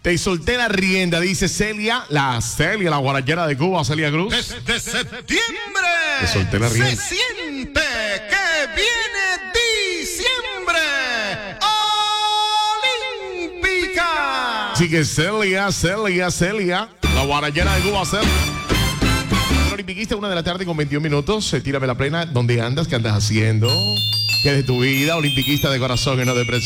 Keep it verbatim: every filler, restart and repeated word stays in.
Te solté la rienda, dice Celia, la Celia, la guarachera de Cuba, Celia Cruz. Desde septiembre Te solté la rienda. se siente que viene diciembre olímpica. Así que Celia, Celia, Celia, la guarachera de Cuba, Celia. Olimpiquista, una de la tarde con veintiún minutos. Se tírame la plena. ¿Dónde andas? ¿Qué andas haciendo? ¿Qué es de tu vida? Olimpiquista de corazón y no de presión.